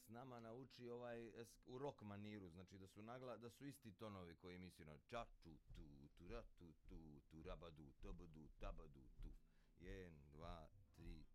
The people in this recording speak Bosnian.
s nama nauči u rock maniru, znači da su isti tonovi koji misli ča tu tu tu ra tu tu tu rabadu tabadu tabadu tu 1 2 3